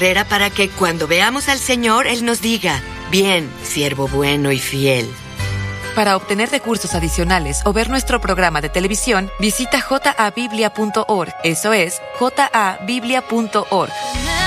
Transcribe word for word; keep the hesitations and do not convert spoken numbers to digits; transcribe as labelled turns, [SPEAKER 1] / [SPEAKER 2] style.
[SPEAKER 1] carrera para que cuando veamos al Señor, Él nos diga, bien, siervo bueno y fiel.
[SPEAKER 2] Para obtener recursos adicionales o ver nuestro programa de televisión, visita j a biblia punto org. Eso es, j a biblia punto org.